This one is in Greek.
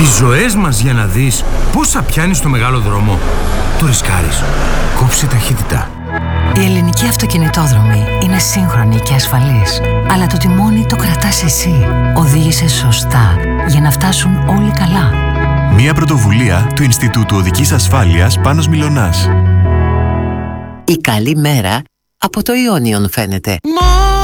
Τις ζωές μας για να δεις πόσα πιάνεις στο μεγάλο δρόμο. Το ρισκάρεις. Κόψε ταχύτητα. Οι ελληνικοί αυτοκινητόδρομοι είναι σύγχρονοι και ασφαλείς. Αλλά το τιμόνι το κρατάς εσύ. Οδήγησε σωστά για να φτάσουν όλοι καλά. Μία πρωτοβουλία του Ινστιτούτου Οδικής Ασφάλειας Πάνος Μιλωνάς. Η καλή μέρα από το Ιόνιον φαίνεται.